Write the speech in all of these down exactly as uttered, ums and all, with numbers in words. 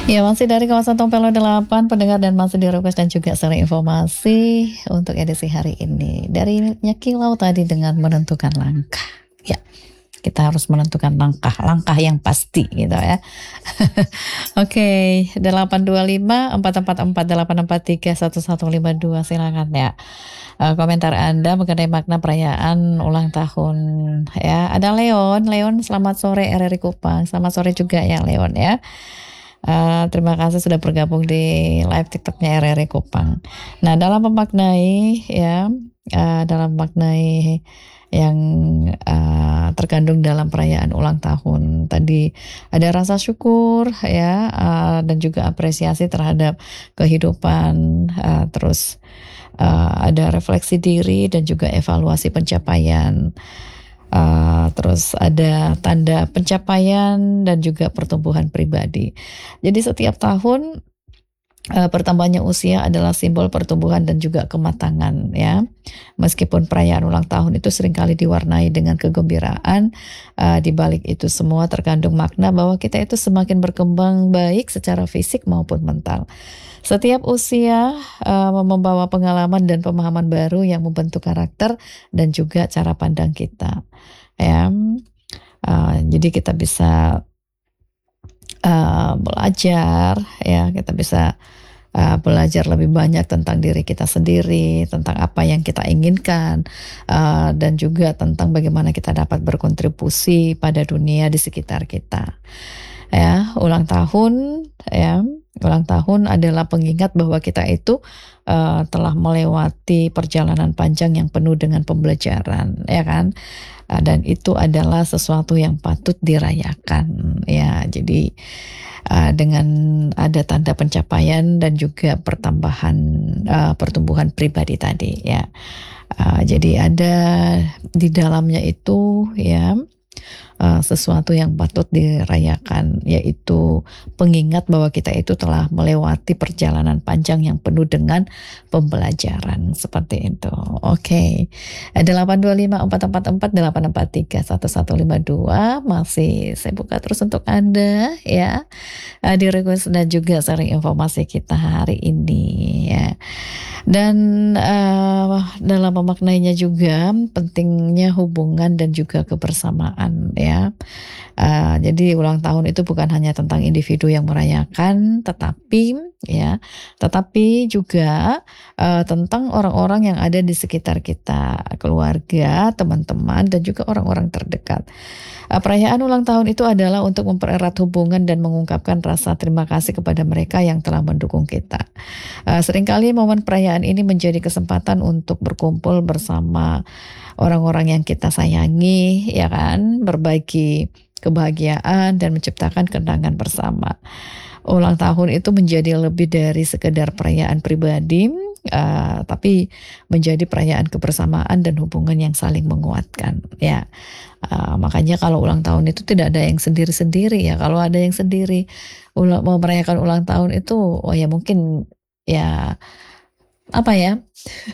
Ya, masih dari kawasan Tompelo delapan, pendengar dan masih di request dan juga share informasi untuk edisi hari ini. Dari Nyakilau tadi dengan menentukan langkah. Ya, kita harus menentukan langkah, langkah yang pasti gitu ya. Oke, delapan dua lima empat empat empat delapan empat tiga satu satu lima dua, silakan ya. Uh, komentar Anda mengenai makna perayaan ulang tahun ya. Ada Leon, Leon selamat sore R R I Kupang. Selamat sore juga ya Leon ya. Uh, terima kasih sudah bergabung di live TikToknya R R I Kupang. Nah, dalam memaknai ya, uh, dalam memaknai yang uh, terkandung dalam perayaan ulang tahun tadi ada rasa syukur ya, uh, dan juga apresiasi terhadap kehidupan, uh, terus uh, ada refleksi diri dan juga evaluasi pencapaian. Uh, terus ada tanda pencapaian dan juga pertumbuhan pribadi. Jadi setiap tahun uh, bertambahnya usia adalah simbol pertumbuhan dan juga kematangan ya. Meskipun perayaan ulang tahun itu seringkali diwarnai dengan kegembiraan, uh, di balik itu semua terkandung makna bahwa kita itu semakin berkembang baik secara fisik maupun mental. Setiap usia uh, membawa pengalaman dan pemahaman baru yang membentuk karakter dan juga cara pandang kita. Ya, uh, jadi kita bisa uh, belajar, ya, kita bisa uh, belajar lebih banyak tentang diri kita sendiri, tentang apa yang kita inginkan, uh, dan juga tentang bagaimana kita dapat berkontribusi pada dunia di sekitar kita. Ya, ulang tahun, ya. Ulang tahun adalah pengingat bahwa kita itu uh, telah melewati perjalanan panjang yang penuh dengan pembelajaran, ya kan? Uh, dan itu adalah sesuatu yang patut dirayakan, ya. Jadi uh, dengan ada tanda pencapaian dan juga pertambahan uh, pertumbuhan pribadi tadi, ya. Uh, jadi ada di dalamnya itu, ya. Uh, sesuatu yang patut dirayakan, yaitu pengingat bahwa kita itu telah melewati perjalanan panjang yang penuh dengan pembelajaran, seperti itu. Oke, okay. delapan dua lima empat empat empat delapan empat tiga satu satu lima dua masih saya buka terus untuk Anda ya, uh, di request dan juga sharing informasi kita hari ini ya. Dan uh, dalam memaknainya juga pentingnya hubungan dan juga kebersamaan ya. Uh, jadi ulang tahun itu bukan hanya tentang individu yang merayakan, tetapi ya, tetapi juga uh, tentang orang-orang yang ada di sekitar kita, keluarga, teman-teman, dan juga orang-orang terdekat. Uh, perayaan ulang tahun itu adalah untuk mempererat hubungan dan mengungkapkan rasa terima kasih kepada mereka yang telah mendukung kita. Uh, seringkali momen perayaan ini menjadi kesempatan untuk berkumpul bersama orang-orang yang kita sayangi, ya kan, berbagi kebahagiaan dan menciptakan kenangan bersama. Ulang tahun itu menjadi lebih dari sekedar perayaan pribadi, uh, tapi menjadi perayaan kebersamaan dan hubungan yang saling menguatkan. Ya, uh, makanya kalau ulang tahun itu tidak ada yang sendiri-sendiri ya. Kalau ada yang sendiri ulang, mau merayakan ulang tahun itu, oh ya mungkin ya apa ya?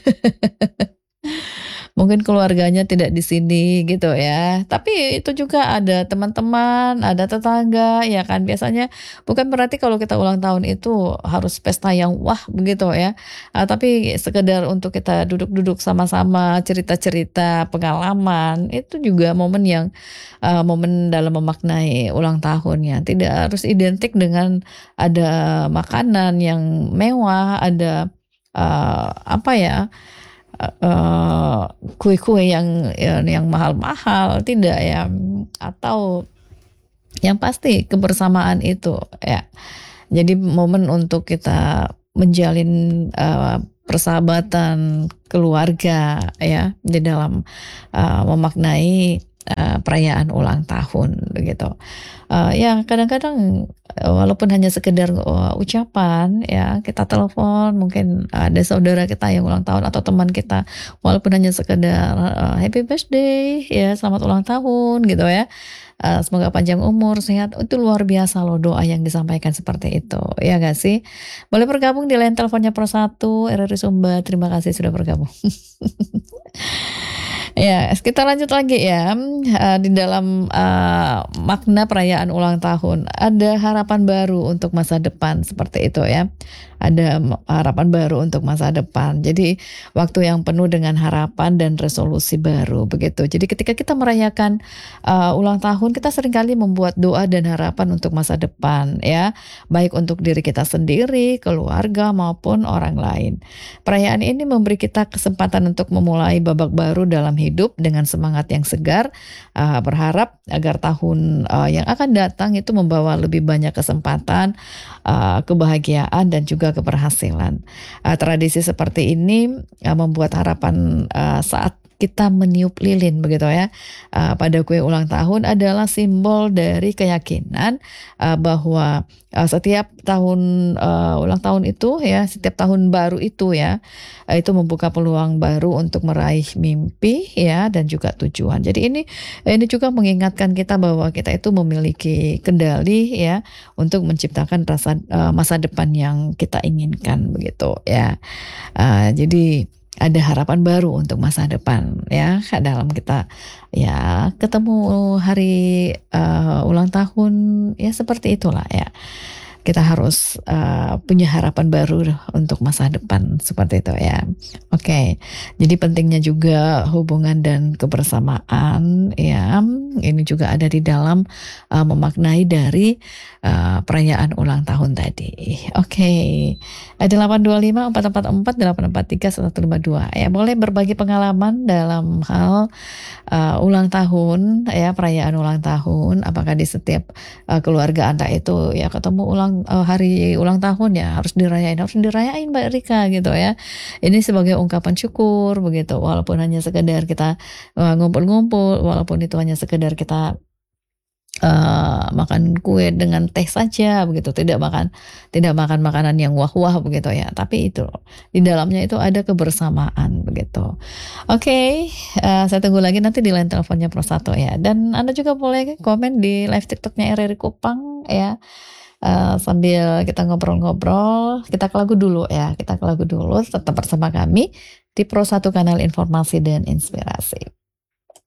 Mungkin keluarganya tidak di sini gitu ya. Tapi itu juga ada teman-teman, ada tetangga ya kan. Biasanya bukan berarti kalau kita ulang tahun itu harus pesta yang wah begitu ya. Uh, tapi sekedar untuk kita duduk-duduk sama-sama, cerita-cerita pengalaman, itu juga momen yang uh, momen dalam memaknai ulang tahunnya. Tidak harus identik dengan ada makanan yang mewah, ada uh, apa ya? Uh, kue-kue yang yang mahal-mahal, tidak ya, atau yang pasti kebersamaan itu ya. Jadi momen untuk kita menjalin uh, persahabatan keluarga ya di dalam uh, memaknai uh, perayaan ulang tahun begitu. Uh, ya kadang-kadang walaupun hanya sekedar uh, ucapan ya, kita telepon mungkin ada saudara kita yang ulang tahun atau teman kita, walaupun hanya sekedar uh, happy birthday ya, selamat ulang tahun gitu ya, uh, semoga panjang umur sehat, itu luar biasa loh doa yang disampaikan seperti itu ya gak sih. Boleh bergabung di line teleponnya Pro satu R R I Sumba, terima kasih sudah bergabung. Ya, kita lanjut lagi ya. Eee, di dalam, eee, makna perayaan ulang tahun, ada harapan baru untuk masa depan, seperti itu ya. Ada me harapan baru untuk masa depan. Jadi, waktu yang penuh dengan harapan dan resolusi baru, begitu. Jadi ketika kita merayakan, eee, ulang tahun, kita seringkali membuat doa dan harapan untuk masa depan ya, baik untuk diri kita sendiri, keluarga, maupun orang lain. Perayaan ini memberi kita kesempatan untuk memulai babak baru dalam hidup dengan semangat yang segar, eee, berharap agar tahun, eee, yang akan datang itu membawa lebih banyak kesempatan, eee, kebahagiaan dan juga keberhasilan. Eee, tradisi seperti ini, eee, membuat harapan, eee, saat kita meniup lilin begitu ya, eee, pada kue ulang tahun adalah simbol dari keyakinan, eee, bahwa, eee, setiap tahun, eee, ulang tahun itu ya, setiap tahun baru itu ya, eee, itu membuka peluang baru untuk meraih mimpi ya, dan juga tujuan. Jadi ini ini juga mengingatkan kita bahwa kita itu memiliki kendali ya, untuk menciptakan rasa eee, masa depan yang kita inginkan begitu ya. Eee, jadi ada harapan baru untuk masa depan ya, dalam kita ya ketemu hari, eee, ulang tahun, ya seperti itulah ya. Kita harus, eee, punya harapan baru untuk masa depan, seperti itu ya. Oke, jadi pentingnya juga hubungan dan kebersamaan ya, ini juga ada di dalam, eee, memaknai dari, eee, perayaan ulang tahun tadi. Oke, eee, delapan dua lima empat empat empat delapan empat tiga satu lima dua ya, boleh berbagi pengalaman dalam hal, eee, ulang tahun ya, perayaan ulang tahun. Apakah di setiap, eee, keluarga Anda itu ya ketemu ulang eee, hari ulang tahun ya harus dirayain harus dirayain Mbak Rika gitu ya. Ini sebagai ungkapan syukur begitu, walaupun hanya sekedar kita, eee, ngumpul-ngumpul, walaupun itu hanya sekedar kita, eee, makan kue dengan teh saja begitu, tidak makan tidak makan makanan yang wah-wah begitu ya, tapi itu, di dalamnya itu ada kebersamaan begitu. Oke, eee, saya tunggu lagi nanti di line teleponnya plus satu ya, dan Anda juga boleh komen di live TikTok-nya R R I Kupang ya, eee, sambil kita ngobrol-ngobrol. Kita ke lagu dulu ya, kita ke lagu dulu, tetap bersama kami di Pro satu Kanal Informasi dan Inspirasi.